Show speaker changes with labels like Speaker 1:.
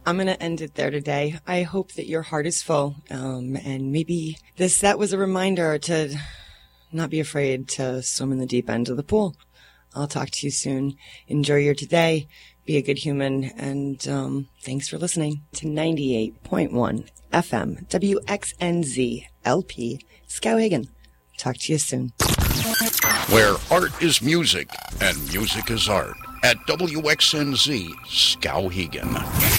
Speaker 1: I'm going to end it there today. I hope that your heart is full. And maybe that was a reminder to not be afraid to swim in the deep end of the pool. I'll talk to you soon. Enjoy your today. Be a good human. And thanks for listening to 98.1 FM WXNZ LP Skowhegan. Talk to you soon.
Speaker 2: Where art is music and music is art at WXNZ Skowhegan.